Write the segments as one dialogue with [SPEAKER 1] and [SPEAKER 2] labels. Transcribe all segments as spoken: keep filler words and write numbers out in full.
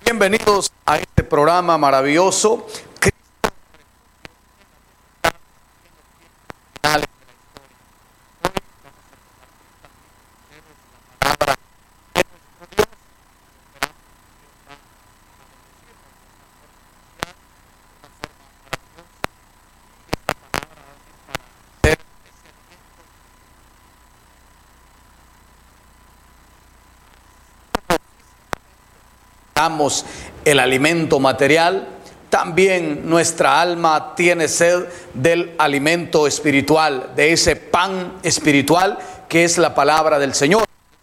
[SPEAKER 1] Bienvenidos a este programa maravilloso. Damos el alimento material, también nuestra alma tiene sed del alimento espiritual, de ese pan espiritual que es la palabra del Señor.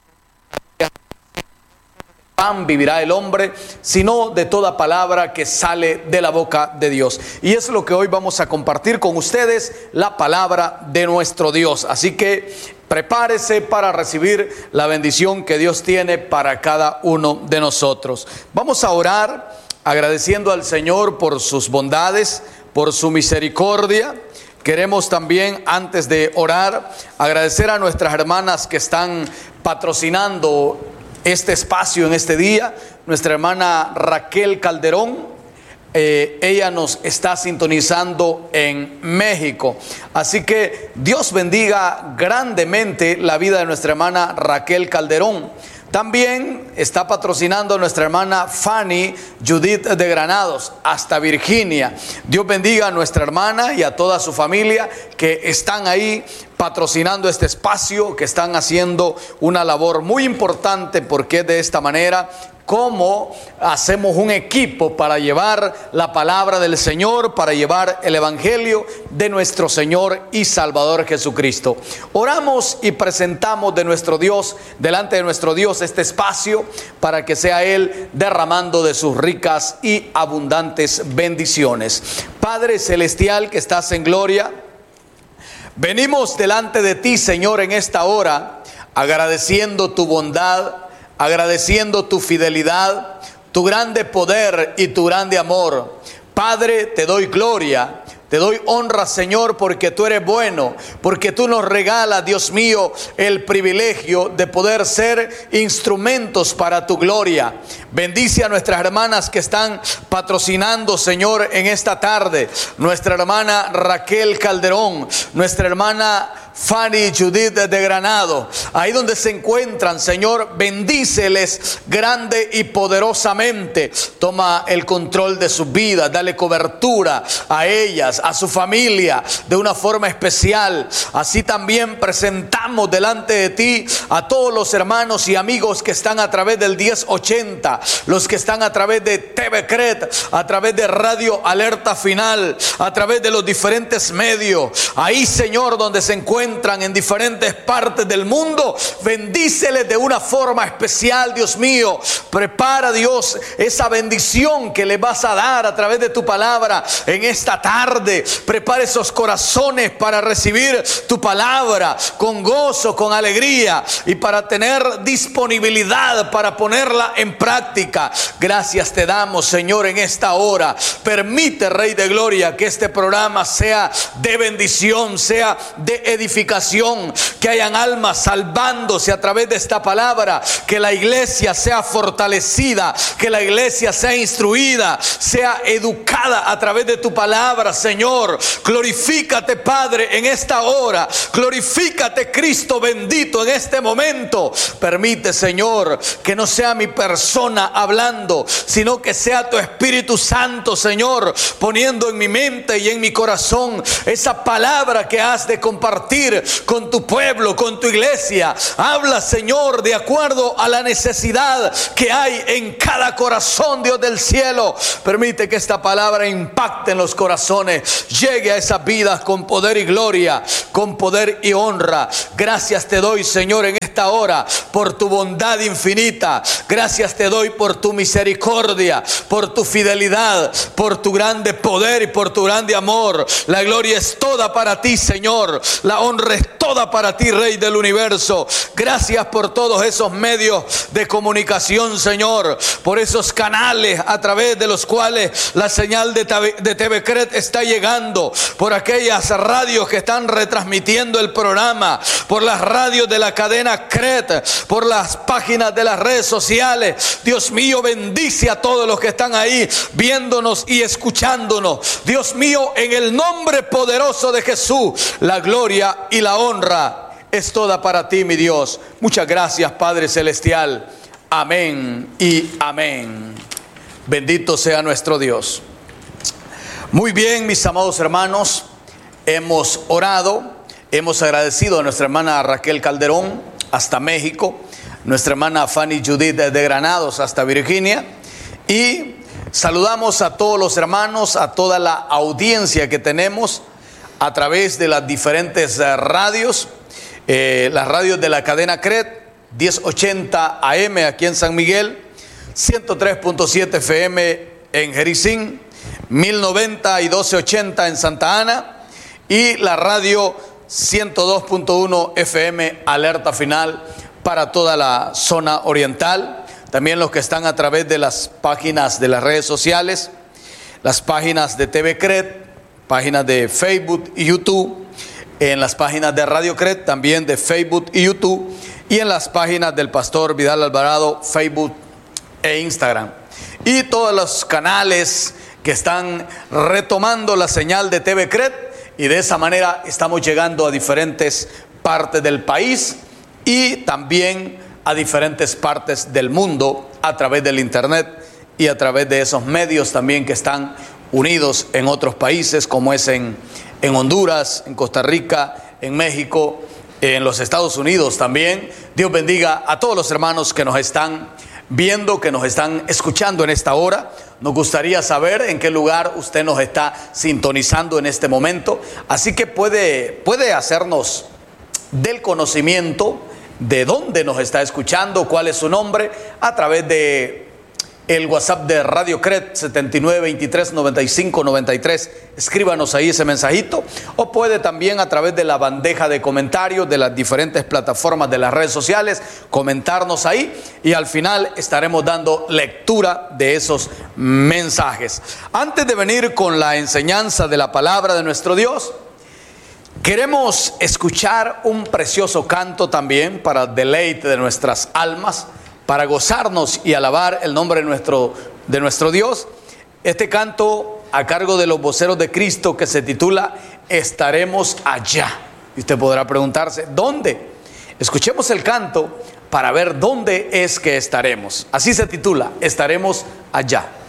[SPEAKER 1] Pan vivirá el hombre, sino de toda palabra que sale de la boca de Dios. Y es lo que hoy vamos a compartir con ustedes, la palabra de nuestro Dios. Así que prepárese para recibir la bendición que Dios tiene para cada uno de nosotros. Vamos a orar agradeciendo al Señor por sus bondades, por su misericordia. Queremos también, antes de orar, agradecer a nuestras hermanas que están patrocinando este espacio en este día. Nuestra hermana Raquel Calderón, eh, ella nos está sintonizando en México. Así que Dios bendiga grandemente la vida de nuestra hermana Raquel Calderón. También está patrocinando a nuestra hermana Fanny Judith de Granados, hasta Virginia. Dios bendiga a nuestra hermana y a toda su familia que están ahí patrocinando este espacio, que están haciendo una labor muy importante, porque de esta manera cómo hacemos un equipo para llevar la palabra del Señor, para llevar el evangelio de nuestro Señor y Salvador Jesucristo. Oramos y presentamos de nuestro Dios, delante de nuestro Dios, este espacio para que sea Él derramando de sus ricas y abundantes bendiciones. Padre celestial que estás en gloria, venimos delante de ti, Señor, en esta hora, agradeciendo tu bondad, agradeciendo tu fidelidad, tu grande poder y tu grande amor. Padre, te doy gloria, te doy honra, Señor, porque tú eres bueno, porque tú nos regalas, Dios mío, el privilegio de poder ser instrumentos para tu gloria. Bendice a nuestras hermanas que están patrocinando, Señor, en esta tarde. Nuestra hermana Raquel Calderón, nuestra hermana Fanny Judith de Granado, ahí donde se encuentran, Señor, bendíceles grande y poderosamente. Toma el control de sus vidas, dale cobertura a ellas, a su familia, de una forma especial. Así también presentamos delante de ti a todos los hermanos y amigos que están a través del diez ochenta, los que están a través de T V C R E T, a través de Radio Alerta Final, a través de los diferentes medios. Ahí, Señor, donde se encuentran en diferentes partes del mundo, bendíceles de una forma especial, Dios mío. Prepara, Dios, esa bendición que le vas a dar a través de tu palabra en esta tarde. Prepara esos corazones para recibir tu palabra con gozo, con alegría, y para tener disponibilidad para ponerla en práctica. Gracias te damos, Señor, en esta hora. Permite, Rey de Gloria, que este programa sea de bendición, sea de edificación, que hayan almas salvándose a través de esta palabra, que la iglesia sea fortalecida, que la iglesia sea instruida, sea educada a través de tu palabra, Señor. Glorifícate, Padre, en esta hora. Glorifícate, Cristo bendito, en este momento. Permite, Señor, que no sea mi persona hablando, sino que sea tu Espíritu Santo, Señor, poniendo en mi mente y en mi corazón esa palabra que has de compartir con tu pueblo, con tu iglesia. Habla, Señor, de acuerdo a la necesidad que hay en cada corazón, Dios del cielo. Permite que esta palabra impacte en los corazones, llegue a esas vidas con poder y gloria, con poder y honra. Gracias te doy, Señor, en esta hora por tu bondad infinita. Gracias te doy por tu misericordia, por tu fidelidad, por tu grande poder y por tu grande amor. La gloria es toda para ti, Señor. La honra es toda para ti, Rey del universo. Gracias por todos esos medios de comunicación, Señor, por esos canales a través de los cuales la señal de T V C R E T está llegando, por aquellas radios que están retransmitiendo el programa, por las radios de la cadena Cadena C R E T, por las páginas de las redes sociales. Dios mío, bendice a todos los que están ahí viéndonos y escuchándonos. Dios mío, en el nombre poderoso de Jesús, la gloria y la honra es toda para ti, mi Dios. Muchas gracias, Padre Celestial. Amén y amén. Bendito sea nuestro Dios. Muy bien, mis amados hermanos, hemos orado, hemos agradecido a nuestra hermana Raquel Calderón hasta México, nuestra hermana Fanny Judith de Granados hasta Virginia, y saludamos a todos los hermanos, a toda la audiencia que tenemos a través de las diferentes radios, eh, las radios de la cadena C R E T, diez ochenta A M aquí en San Miguel, ciento tres punto siete F M en Jericín, mil noventa y doce ochenta en Santa Ana, y la radio ciento dos punto uno F M Alerta Final para toda la zona oriental. También los que están a través de las páginas de las redes sociales, las páginas de T V C R E T, páginas de Facebook y YouTube, en las páginas de Radio C R E T también de Facebook y YouTube, y en las páginas del Pastor Vidal Alvarado, Facebook e Instagram, y todos los canales que están retomando la señal de T V C R E T, y de esa manera estamos llegando a diferentes partes del país y también a diferentes partes del mundo a través del internet y a través de esos medios también que están unidos en otros países, como es en, en Honduras, en Costa Rica, en México, en los Estados Unidos también. Dios bendiga a todos los hermanos que nos están viendo, que nos están escuchando en esta hora. Nos gustaría saber en qué lugar usted nos está sintonizando en este momento, así que puede, puede hacernos del conocimiento de dónde nos está escuchando, cuál es su nombre, a través de el WhatsApp de Radio C R E T, setenta y nueve veintitrés noventa y cinco noventa y tres. Escríbanos ahí ese mensajito, o puede también a través de la bandeja de comentarios de las diferentes plataformas de las redes sociales comentarnos ahí, y al final estaremos dando lectura de esos mensajes. Antes de venir con la enseñanza de la palabra de nuestro Dios, queremos escuchar un precioso canto también para deleite de nuestras almas, para gozarnos y alabar el nombre de nuestro, de nuestro Dios. Este canto a cargo de los voceros de Cristo, que se titula Estaremos allá. Y usted podrá preguntarse, ¿dónde? Escuchemos el canto para ver dónde es que estaremos. Así se titula, Estaremos allá.